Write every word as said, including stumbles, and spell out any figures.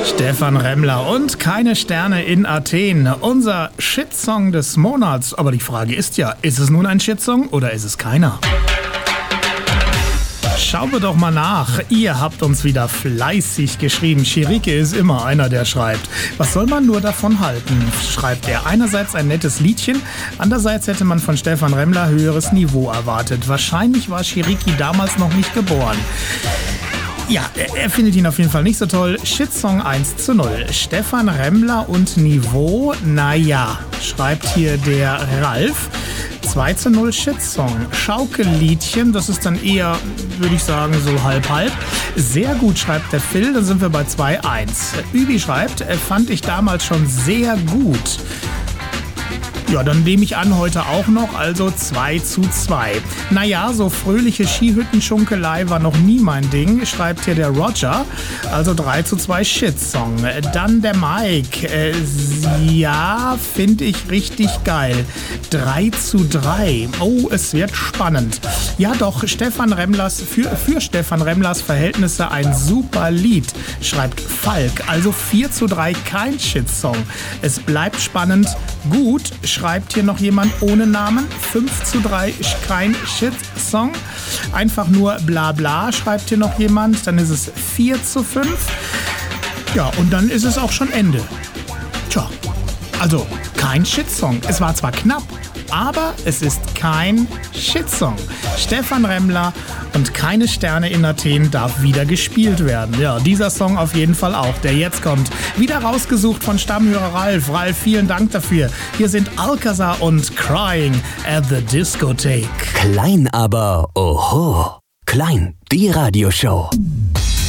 Stephan Remmler und keine Sterne in Athen. Unser Shitsong des Monats. Aber die Frage ist ja, ist es nun ein Shitsong oder ist es keiner? Schauen wir doch mal nach. Ihr habt uns wieder fleißig geschrieben. Chirike ist immer einer, der schreibt. Was soll man nur davon halten? Schreibt er. Einerseits ein nettes Liedchen, andererseits hätte man von Stephan Remmler höheres Niveau erwartet. Wahrscheinlich war Chiriki damals noch nicht geboren. Ja, er findet ihn auf jeden Fall nicht so toll. Shitsong eins zu null. Stephan Remmler und Niveau, naja, schreibt hier der Ralf. zwei zu null Shitsong. Schaukelliedchen, das ist dann eher, würde ich sagen, so halb-halb. Sehr gut, schreibt der Phil, dann sind wir bei zwei eins. Übi schreibt, fand ich damals schon sehr gut. Ja, dann nehme ich an, heute auch noch, also zwei zu zwei. Naja, so fröhliche Skihüttenschunkelei war noch nie mein Ding, schreibt hier der Roger. Also drei zu zwei Shitsong. Dann der Mike. Äh, ja, finde ich richtig geil. drei zu drei. Oh, es wird spannend. Ja doch, Stephan Remmlers, für, für Stephan Remmlers Verhältnisse ein super Lied, schreibt Falk. Also vier zu drei, kein Shitsong. Es bleibt spannend. Gut, schreibt hier noch jemand ohne Namen. fünf zu drei, kein Shitsong. Einfach nur bla bla, schreibt hier noch jemand. Dann ist es vier zu fünf. Ja, und dann ist es auch schon Ende. Tja, also kein Shitsong. Es war zwar knapp, aber es ist kein Shitsong. Stephan Remmler und keine Sterne in Athen darf wieder gespielt werden. Ja, dieser Song auf jeden Fall auch, der jetzt kommt. Wieder rausgesucht von Stammhörer Ralf. Ralf, vielen Dank dafür. Hier sind Alcazar und Crying at the Discotheque. Klein, aber oho. Klein, die Radioshow.